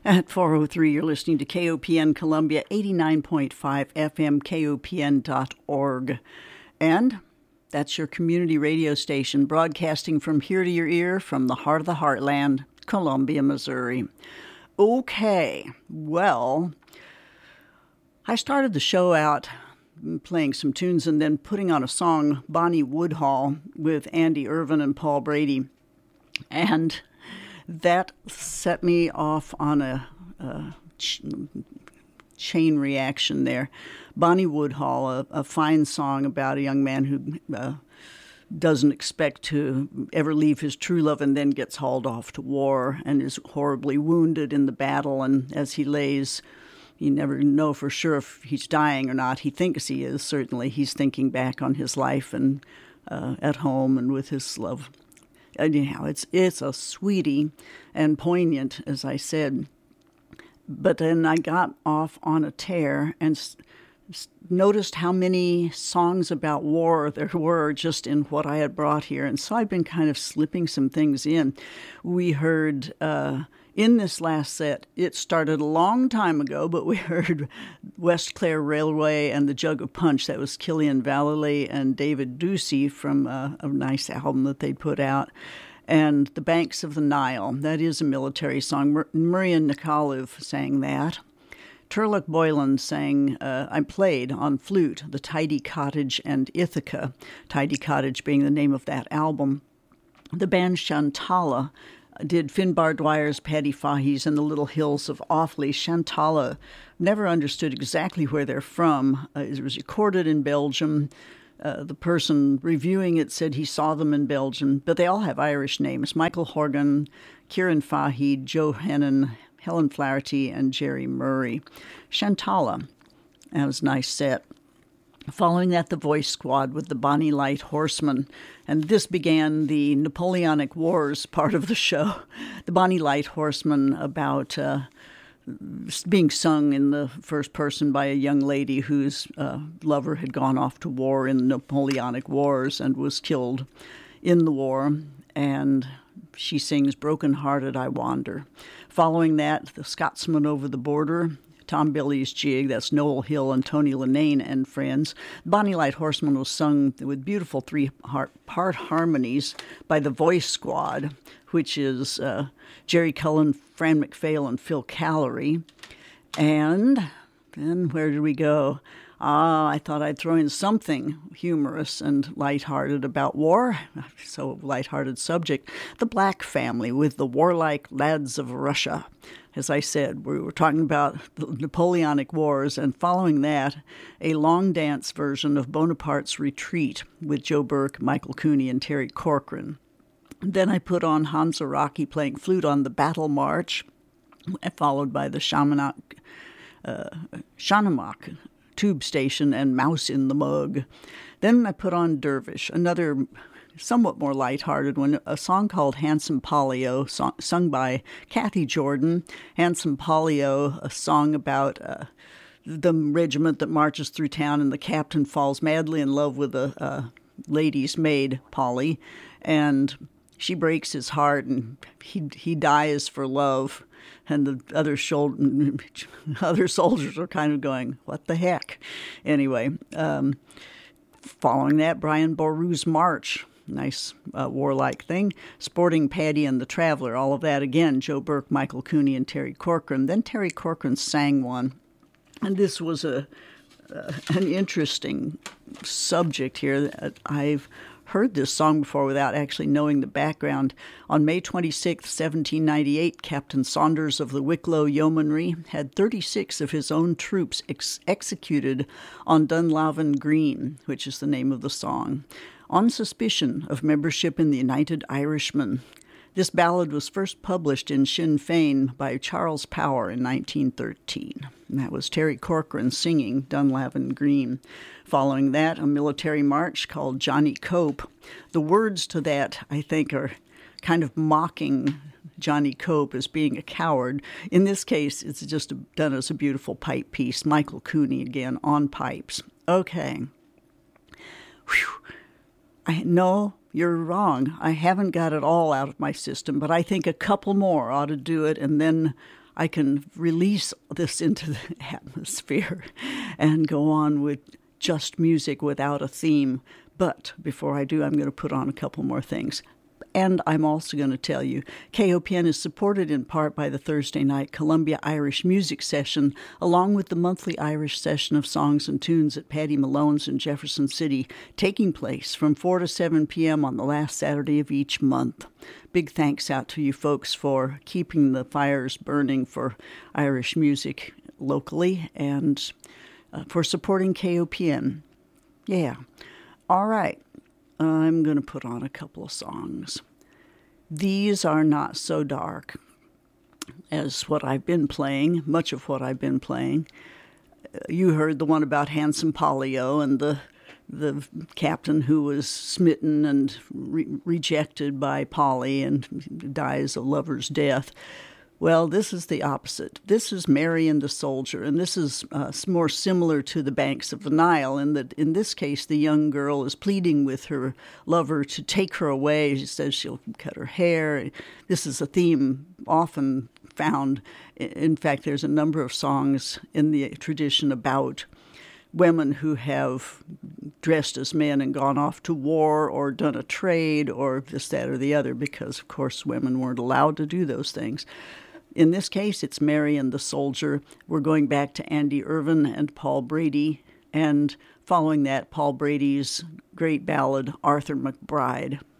At 4:03, you're listening to KOPN Columbia, 89.5 FM, KOPN.org. And that's your community radio station, broadcasting from here to your ear from the heart of the heartland, Columbia, Missouri. Okay, well, I started the show out playing some tunes and then putting on a song, Bonnie Woodhull, with Andy Irvin and Paul Brady. And that set me off on a chain reaction there. Bonnie Woodhull, a fine song about a young man who doesn't expect to ever leave his true love and then gets hauled off to war and is horribly wounded in the battle. And as he lays, you never know for sure if he's dying or not. He thinks he is, certainly. He's thinking back on his life and at home and with his love. Anyhow, it's a sweetie and poignant, as I said. But then I got off on a tear and noticed how many songs about war there were just in what I had brought here. And so I've been kind of slipping some things in. We heard, in this last set, it started a long time ago, but we heard West Clare Railway and the Jug of Punch. That was Killian Vallely and David Ducey from a nice album that they'd put out. And The Banks of the Nile. That is a military song. Miriam Nikoliv sang that. Turlough Boylan sang, I played on flute, The Tidy Cottage and Ithaca, Tidy Cottage being the name of that album. The band Shantala did Finbar Dwyer's Paddy Fahey's and the Little Hills of Offaly. Shantala, never understood exactly where they're from. It was recorded in Belgium. The person reviewing it said he saw them in Belgium, but they all have Irish names. Michael Horgan, Kieran Fahey, Joe Hennon, Helen Flaherty, and Jerry Murray. Shantala, that was a nice set. Following that, the Voice Squad with the Bonnie Light Horseman. And this began the Napoleonic Wars part of the show. The Bonnie Light Horseman, about being sung in the first person by a young lady whose lover had gone off to war in the Napoleonic Wars and was killed in the war. And she sings Broken-Hearted I Wander. Following that, the Scotsman Over the Border, Tom Billy's Jig, that's Noel Hill and Tony Linnane and friends. Bonnie Light Horseman was sung with beautiful three-part harmonies by the Voice Squad, which is Jerry Cullen, Fran McPhail, and Phil Callery. And then where did we go? I thought I'd throw in something humorous and lighthearted about war. So lighthearted subject. The Black Family with the Warlike Lads of Russia. As I said, we were talking about the Napoleonic Wars, and following that, a long dance version of Bonaparte's Retreat with Joe Burke, Michael Cooney, and Terry Corcoran. Then I put on Hans Araki playing flute on the Battle March, followed by the Shahnamok Tube Station and Mouse in the Mug. Then I put on Dervish, another somewhat more lighthearted one, a song called Handsome Polio, sung by Kathy Jordan. Handsome Polio, a song about the regiment that marches through town and the captain falls madly in love with a lady's maid, Polly, and she breaks his heart and he dies for love. And the other soldiers are kind of going, what the heck? Anyway, following that, Brian Boru's March, nice warlike thing. Sporting Paddy and the Traveler, all of that again, Joe Burke, Michael Cooney, and Terry Corcoran. Then Terry Corcoran sang one. And this was an interesting subject here. I've heard this song before without actually knowing the background. On May 26, 1798, Captain Saunders of the Wicklow Yeomanry had 36 of his own troops executed on Dunlavin Green, which is the name of the song, on suspicion of membership in the United Irishmen. This ballad was first published in Sinn Féin by Charles Power in 1913. And that was Terry Corcoran singing Dunlavin Green. Following that, a military march called Johnny Cope. The words to that, I think, are kind of mocking Johnny Cope as being a coward. In this case, it's just done as a beautiful pipe piece. Michael Cooney, again, on pipes. Okay. Whew. No, you're wrong. I haven't got it all out of my system, but I think a couple more ought to do it, and then I can release this into the atmosphere and go on with just music without a theme. But before I do, I'm going to put on a couple more things. And I'm also going to tell you, KOPN is supported in part by the Thursday night Columbia Irish Music Session, along with the monthly Irish session of songs and tunes at Paddy Malone's in Jefferson City, taking place from 4 to 7 p.m. on the last Saturday of each month. Big thanks out to you folks for keeping the fires burning for Irish music locally and for supporting KOPN. Yeah. All right. I'm going to put on a couple of songs. These are not so dark as what I've been playing, much of what I've been playing. You heard the one about Handsome Pollio and the captain who was smitten and rejected by Polly and dies a lover's death. Well, this is the opposite. This is Mary and the Soldier, and this is more similar to The Banks of the Nile, in that in this case the young girl is pleading with her lover to take her away. She says she'll cut her hair. This is a theme often found. In fact, there's a number of songs in the tradition about women who have dressed as men and gone off to war or done a trade or this, that, or the other, because, of course, women weren't allowed to do those things. In this case, it's Mary and the Soldier. We're going back to Andy Irvine and Paul Brady, and following that, Paul Brady's great ballad, Arthur McBride.